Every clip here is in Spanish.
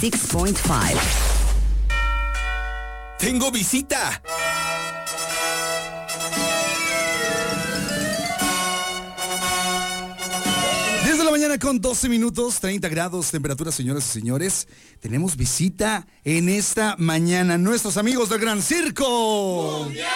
96.5. ¡Tengo visita! Desde la mañana con 12 minutos, 30 grados, temperatura, señoras y señores. Tenemos visita en esta mañana. Nuestros amigos del Gran Circo Mundial.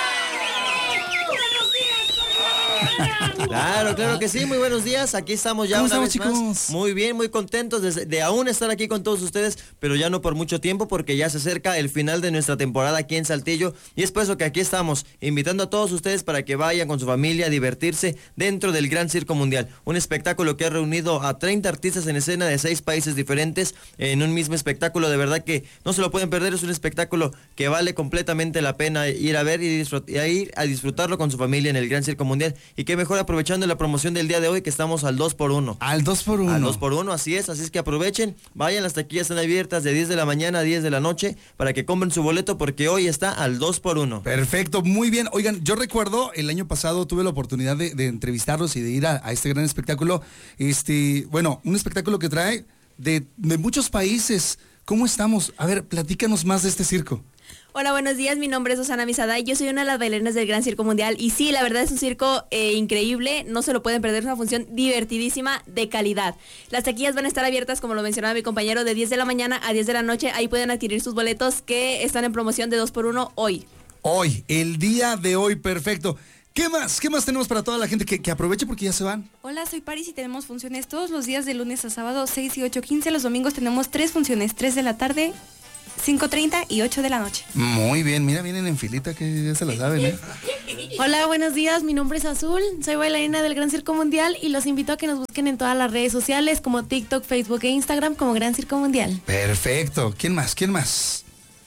Claro que sí, muy buenos días, aquí estamos ya una vez más. Muy bien, muy contentos de aún estar aquí con todos ustedes, pero ya no por mucho tiempo porque ya se acerca el final de nuestra temporada aquí en Saltillo y es por eso que aquí estamos invitando a todos ustedes para que vayan con su familia a divertirse dentro del Gran Circo Mundial, un espectáculo que ha reunido a 30 artistas en escena de 6 países diferentes en un mismo espectáculo. De verdad que no se lo pueden perder, es un espectáculo que vale completamente la pena ir a ver y ir a disfrutarlo con su familia en el Gran Circo Mundial. Y qué mejor aprovechando la promoción del día de hoy que estamos al 2x1. Al 2x1. Al 2x1, así es que aprovechen, vayan, las taquillas están abiertas de 10 de la mañana a 10 de la noche para que compren su boleto porque hoy está al 2x1. Perfecto, muy bien. Oigan, yo recuerdo el año pasado tuve la oportunidad de entrevistarlos y de ir a este gran espectáculo. Un espectáculo que trae de muchos países. ¿Cómo estamos? A ver, platícanos más de este circo. Hola, buenos días, mi nombre es Susana Misada y yo soy una de las bailarinas del Gran Circo Mundial y sí, la verdad es un circo increíble, no se lo pueden perder, es una función divertidísima de calidad. Las taquillas van a estar abiertas, como lo mencionaba mi compañero, de 10 de la mañana a 10 de la noche, ahí pueden adquirir sus boletos que están en promoción de 2x1 hoy. Hoy, el día de hoy, perfecto. ¿Qué más tenemos para toda la gente que aproveche porque ya se van? Hola, soy Paris y tenemos funciones todos los días de lunes a sábado, 6 y 8:15. Los domingos tenemos 3 funciones, 3 de la tarde, 5:30 y 8 de la noche. Muy bien, mira, vienen en filita que ya se la saben, ¿eh? Hola, buenos días, mi nombre es Azul, soy bailarina del Gran Circo Mundial y los invito a que nos busquen en todas las redes sociales como TikTok, Facebook e Instagram como Gran Circo Mundial. Perfecto, ¿quién más?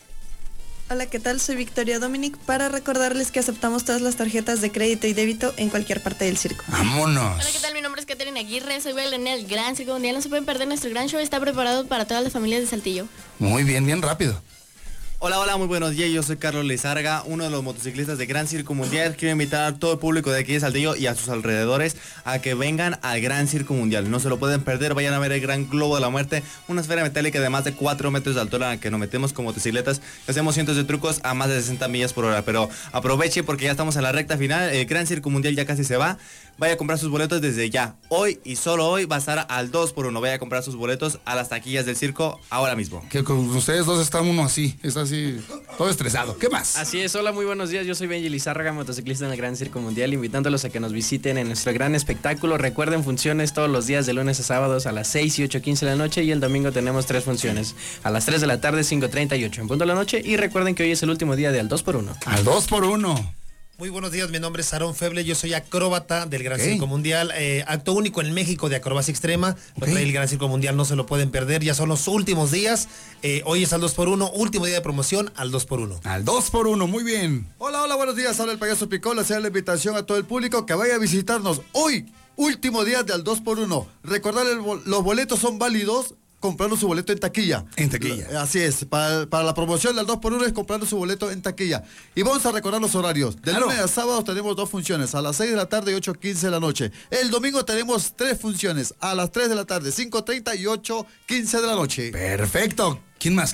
Hola, ¿qué tal? Soy Victoria Dominic para recordarles que aceptamos todas las tarjetas de crédito y débito en cualquier parte del circo. ¡Vámonos! Hola, ¿qué tal? Mi nombre es Catherine Aguirre, soy bailarina del Gran Circo Mundial. No se pueden perder, nuestro gran show está preparado para todas las familias de Saltillo. Muy bien, bien rápido. Hola, muy buenos días, yo soy Carlos Lizarga, uno de los motociclistas de Gran Circo Mundial. Quiero invitar a todo el público de aquí de Saltillo y a sus alrededores a que vengan al Gran Circo Mundial. No se lo pueden perder, vayan a ver el Gran Globo de la Muerte, una esfera metálica de más de 4 metros de altura en la que nos metemos con motocicletas y hacemos cientos de trucos a más de 60 millas por hora. Pero aproveche porque ya estamos en la recta final, el Gran Circo Mundial ya casi se va. Vaya a comprar sus boletos desde ya. Hoy y solo hoy va a estar al 2x1. Vaya a comprar sus boletos a las taquillas del circo ahora mismo. Que con ustedes dos está uno así, está así, todo estresado. ¿Qué más? Así es, hola, muy buenos días. Yo soy Benji Lizárraga, motociclista en el Gran Circo Mundial, invitándolos a que nos visiten en nuestro gran espectáculo. Recuerden, funciones todos los días de lunes a sábados a las 6 y 8:15 de la noche y el domingo tenemos 3 funciones. A las 3 de la tarde, 5:30 y 8 en punto de la noche. Y recuerden que hoy es el último día de Al 2x1. Al 2x1. Muy buenos días, mi nombre es Aarón Feble, yo soy acróbata del Gran Circo Mundial, acto único en México de acrobacia extrema, el Gran Circo Mundial, no se lo pueden perder, ya son los últimos días, hoy es al 2x1, último día de promoción al 2x1. Al 2x1, muy bien. Hola, buenos días, habla el payaso Picol, hacer la invitación a todo el público que vaya a visitarnos hoy, último día de al 2x1. Recordar, los boletos son válidos comprando su boleto en taquilla. En taquilla. Así es, para la promoción del 2x1 es comprando su boleto en taquilla. Y vamos a recordar los horarios. De lunes a sábado tenemos 2 funciones, a las 6 de la tarde y 8:15 de la noche. El domingo tenemos 3 funciones, a las 3 de la tarde, 5:30 y 8:15 de la noche. Perfecto. ¿Quién más?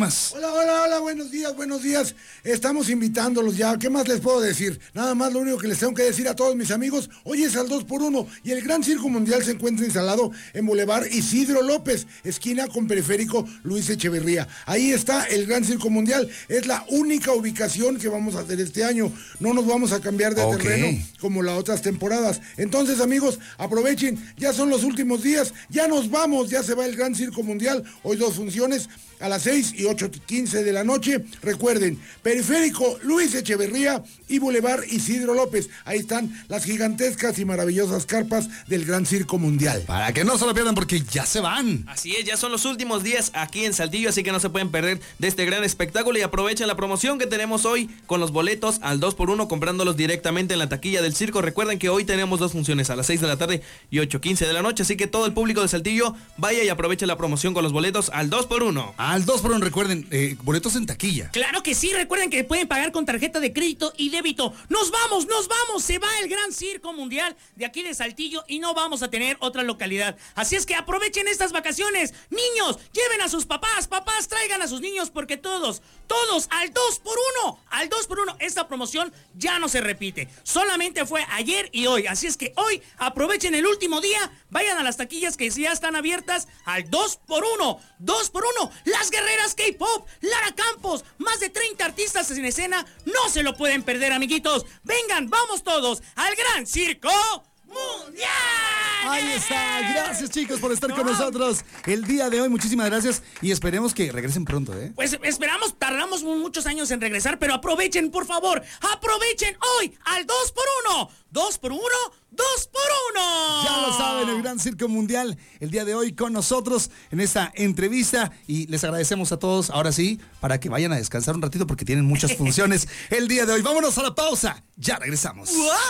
Hola, buenos días. Estamos invitándolos ya. ¿Qué más les puedo decir? Nada más lo único que les tengo que decir a todos mis amigos, hoy es al 2x1 y el Gran Circo Mundial se encuentra instalado en Boulevard Isidro López, esquina con Periférico Luis Echeverría. Ahí está el Gran Circo Mundial. Es la única ubicación que vamos a hacer este año. No nos vamos a cambiar de terreno como las otras temporadas. Entonces, amigos, aprovechen. Ya son los últimos días. Ya nos vamos. Ya se va el Gran Circo Mundial. Hoy 2 funciones. A las 6 y 8:15 de la noche. Recuerden, Periférico Luis Echeverría y Boulevard Isidro López. Ahí están las gigantescas y maravillosas carpas del Gran Circo Mundial. Para que no se lo pierdan porque ya se van. Así es, ya son los últimos días aquí en Saltillo, así que no se pueden perder de este gran espectáculo y aprovechen la promoción que tenemos hoy con los boletos al 2x1 comprándolos directamente en la taquilla del circo. Recuerden que hoy tenemos 2 funciones a las 6 de la tarde y 8:15 de la noche, así que todo el público de Saltillo vaya y aproveche la promoción con los boletos al 2x1. Al 2x1, recuerden, boletos en taquilla. Claro que sí, recuerden que pueden pagar con tarjeta de crédito y débito. ¡Nos vamos! Se va el Gran Circo Mundial de aquí de Saltillo y no vamos a tener otra localidad. Así es que aprovechen estas vacaciones. Niños, lleven a sus papás, traigan a sus niños porque todos, al 2x1, esta promoción ya no se repite. Solamente fue ayer y hoy, así es que hoy aprovechen el último día, vayan a las taquillas que ya están abiertas al 2x1. Las guerreras K-Pop, Lara Campos, más de 30 artistas en escena, no se lo pueden perder, amiguitos. Vengan, vamos todos al Gran Circo Mundial. Ahí está, gracias chicos por estar con nosotros el día de hoy, muchísimas gracias y esperemos que regresen pronto, Pues tardamos muchos años en regresar, pero aprovechen, por favor, aprovechen hoy al 2x1. Ya lo saben, el Gran Circo Mundial el día de hoy con nosotros en esta entrevista y les agradecemos a todos, ahora sí, para que vayan a descansar un ratito porque tienen muchas funciones el día de hoy. Vámonos a la pausa, ya regresamos.